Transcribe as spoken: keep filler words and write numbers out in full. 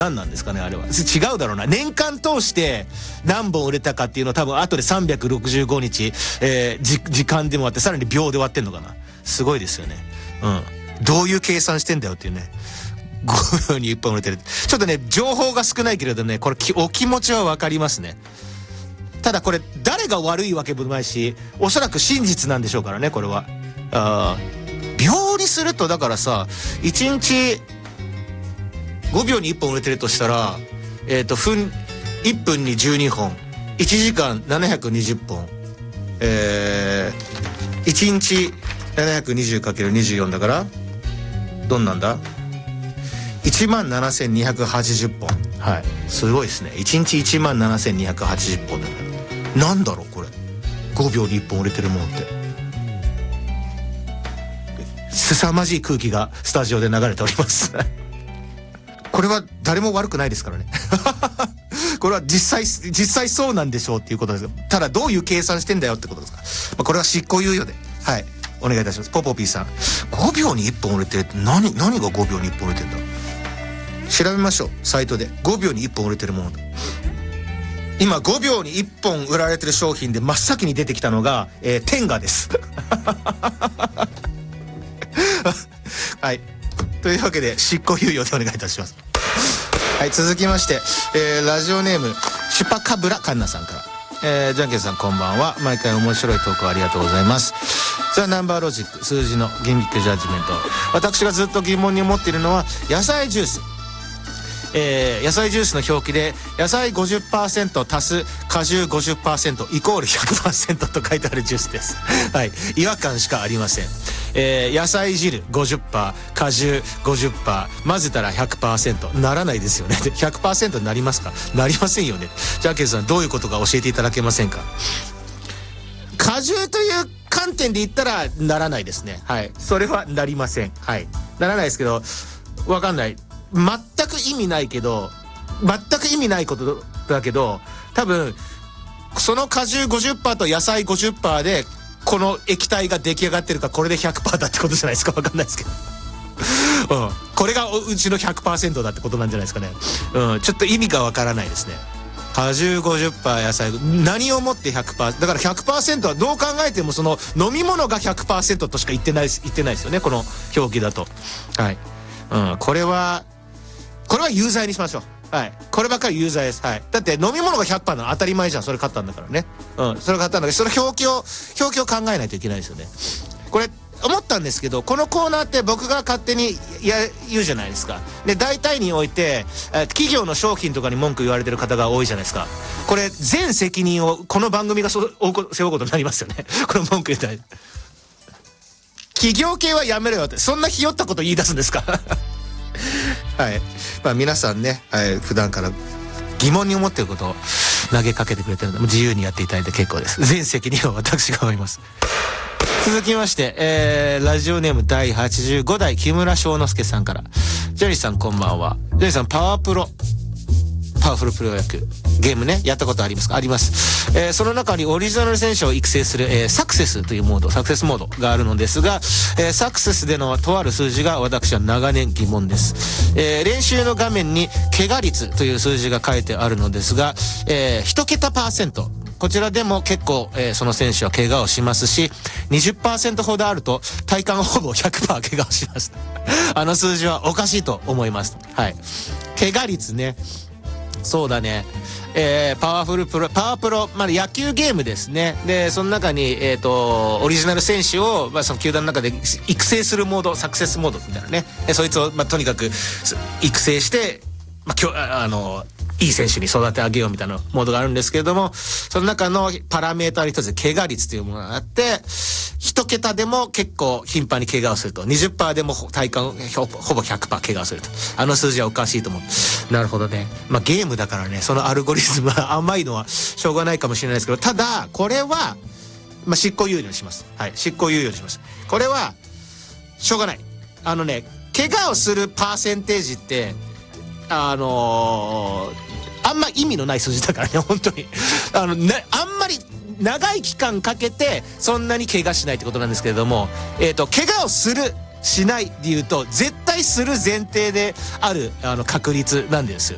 何なんですかねあれは。違うだろうな。年間通して何本売れたかっていうのを多分後でさんびゃくろくじゅうごにち、えー、じ時間でもあってさらに秒で割ってんのかな。すごいですよね。うん。どういう計算してんだよっていうね。ごびょうにいっぽん売れてる。ちょっとね情報が少ないけれどねこれお気持ちはわかりますね。ただこれ誰が悪いわけもないしおそらく真実なんでしょうからねこれは。あ秒にするとだからさいちにちごびょうにいっぽん売れてるとしたらえっと分いっぷんにじゅうにほんいちじかんななひゃくにじゅっぽんえー、いちにち ななひゃくにじゅうかけるにじゅうよん だからどんなんだいちまんななせんにひゃくはちじゅっぽん。はいすごいですね。いちにちいちまんななせんにひゃくはちじゅっぽんだからなんだろうこれごびょうにいっぽん売れてるものって凄まじい空気がスタジオで流れておりますこれは誰も悪くないですからねこれは実際実際そうなんでしょうっていうことです。ただどういう計算してんだよってことですか、まあ、これは執行猶予ではいお願いいたします。ポポピーさんごびょうにいっぽん売れてるって何何がごびょうにいっぽん売れてんだ調べましょうサイトで。ごびょうにいっぽん売れてるもの今ごびょうにいっぽん売られてる商品で真っ先に出てきたのが、えー、テンガですはいというわけで執行猶予でお願いいたします。はい続きまして、えー、ラジオネームシュパカブラカンナさんから、えー、ジャンケンさんこんばんは。毎回面白いトークありがとうございます。ザ・ナンバーロジック数字のギミックジャッジメント。私がずっと疑問に思っているのは野菜ジュース、えー、野菜ジュースの表記で野菜 ごじゅっパーセント 足す果汁 ごじゅっパーセント イコール ひゃくパーセント と書いてあるジュースですはい違和感しかありません。えー、野菜汁 ごじゅっパーセント 果汁 ごじゅっパーセント 混ぜたら ひゃくパーセント ならないですよねひゃくパーセント になりますか。なりませんよね。じゃんけんさんどういうことか教えていただけませんか。果汁という観点で言ったらならないですね。はいそれはなりません。はいならないですけどわかんない全く意味ないけど全く意味ないことだけど多分その果汁 ごじゅっパーセント と野菜 ごじゅっパーセント でこの液体が出来上がってるかこれで ひゃくパーセント だってことじゃないですか。わかんないですけど、うん、これがうちの ひゃくパーセント だってことなんじゃないですかね。うん、ちょっと意味がわからないですね。果汁 ごじゅっパーセント 野菜何をもって ひゃくパーセント だから ひゃくパーセント はどう考えてもその飲み物が ひゃくパーセント としか言ってない言ってないですよねこの表記だと。はい、うん、これはこれは有罪にしましょう。はい。こればっかり有罪です。はい。だって飲み物が ひゃくパーセント なの当たり前じゃん。それ買ったんだからね。うん。それ買ったんだけど、その表記を、表記を考えないといけないですよね。これ、思ったんですけど、このコーナーって僕が勝手にや言うじゃないですか。で、大体において、企業の商品とかに文句言われてる方が多いじゃないですか。これ、全責任をこの番組がそ背負うことになりますよね。この文句言ったら。企業系はやめろよって。そんなひよったこと言い出すんですかはい、まあ皆さんね、はい、普段から疑問に思っていることを投げかけてくれてるので自由にやっていただいて結構です。全責任は私が負います。続きまして、えー、ラジオネームだいはちじゅうごだい木村翔之介さんから。ジョニーさんこんばんは。ジョニーさんパワープロパワフルプロ野球ゲームねやったことありますか。あります、えー、その中にオリジナル選手を育成する、えー、サクセスというモードサクセスモードがあるのですが、えー、サクセスでのとある数字が私は長年疑問です、えー、練習の画面に怪我率という数字が書いてあるのですが、えー、一桁パーセントこちらでも結構、えー、その選手は怪我をしますし にじゅっパーセント ほどあると体感ほぼ ひゃくパーセント 怪我をしますあの数字はおかしいと思います。はい怪我率ねそうだね。えー、パワフルプロ、パワープロ、まあ、野球ゲームですね。で、その中に、えっと、オリジナル選手を、まあ、その球団の中で育成するモード、サクセスモードみたいなね。そいつを、まあ、とにかく育成して、まあ、きょあの、いい選手に育て上げようみたいなモードがあるんですけれども、その中のパラメーターの一つで怪我率というものがあって、一桁でも結構頻繁に怪我をすると、にじゅっパーセント でも体感ほぼ ひゃくパーセント 怪我をすると。あの数字はおかしいと思う。なるほどね。まあゲームだからね、そのアルゴリズムは甘いのはしょうがないかもしれないですけど、ただ、これは、まあ執行猶予にします。はい。執行猶予にします。これは、しょうがない。あのね、怪我をするパーセンテージって、あのー、あんま意味のない数字だからね、本当に。あの、ね、あんまり長い期間かけて、そんなに怪我しないってことなんですけれども、えっと、怪我をする、しないで言うと、絶対する前提である、あの、確率なんですよ。